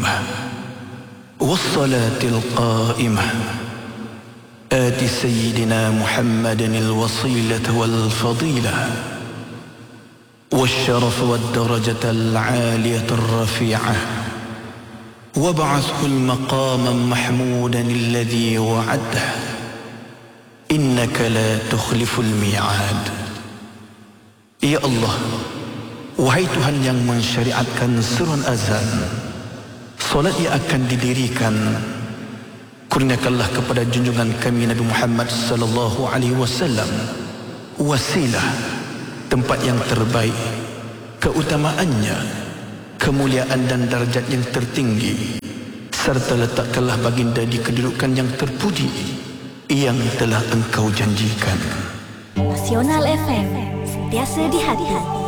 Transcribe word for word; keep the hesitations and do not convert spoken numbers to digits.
الدائمة والصلاة القائمة آت سيدنا محمد الوصيلة والفضيلة والشرف والدرجة العالية الرفيعة وابعثه المقام محمودا الذي وعده إنك لا تخلف الميعاد. Ya Allah, wahai Tuhan yang mensyariatkan seruan azan, solat yang akan didirikan, kurniakanlah kepada junjungan kami Nabi Muhammad sallallahu alaihi wasallam wasilah, tempat yang terbaik, keutamaannya, kemuliaan dan darjat yang tertinggi, serta letakkanlah baginda di kedudukan yang terpuji yang telah engkau janjikan. Nasional F M, sentiasa di hati.